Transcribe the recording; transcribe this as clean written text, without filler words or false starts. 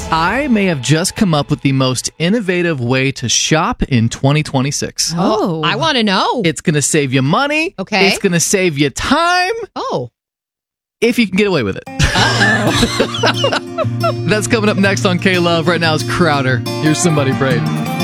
I may have just come up with the most innovative way to shop in 2026. Oh, I want to know. It's going to save you money. Okay. It's going to save you time. Oh. If you can get away with it. Uh-oh. That's coming up next on K-Love. Right now is Crowder. Here's Somebody Prayed.